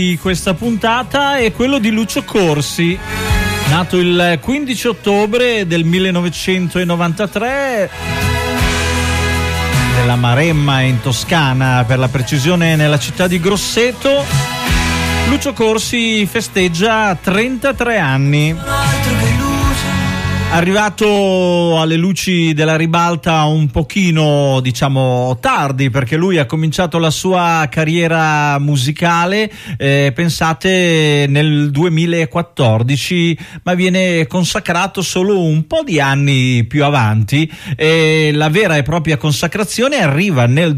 di questa puntata è quello di Lucio Corsi, nato il 15 ottobre del 1993 nella Maremma in Toscana, per la precisione nella città di Grosseto. Lucio Corsi festeggia 33 anni. Arrivato alle luci della ribalta un pochino, diciamo, tardi, perché lui ha cominciato la sua carriera musicale, pensate, nel 2014, ma viene consacrato solo un po' di anni più avanti. La vera e propria consacrazione arriva nel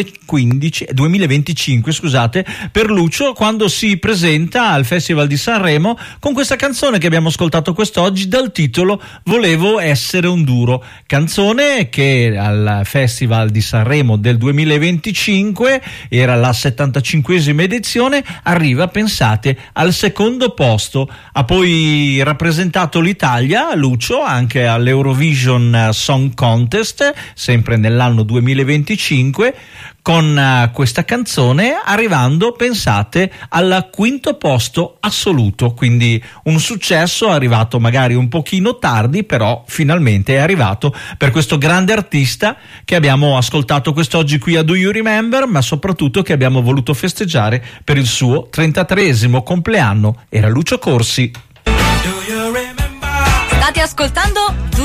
2025, scusate, per Lucio, quando si presenta al Festival di Sanremo con questa canzone che abbiamo ascoltato quest'oggi, dal titolo Volevo essere un duro, canzone che al Festival di Sanremo del 2025, era la 75esima edizione, arriva, pensate, al secondo posto. Ha poi rappresentato l'Italia, Lucio, anche all'Eurovision Song Contest, sempre nell'anno 2025, con questa canzone, arrivando, pensate, al quinto posto assoluto. Quindi un successo arrivato magari un pochino tardi, però finalmente è arrivato per questo grande artista che abbiamo ascoltato quest'oggi qui a Do You Remember, ma soprattutto che abbiamo voluto festeggiare per il suo 33esimo compleanno. Era Lucio Corsi. State ascoltando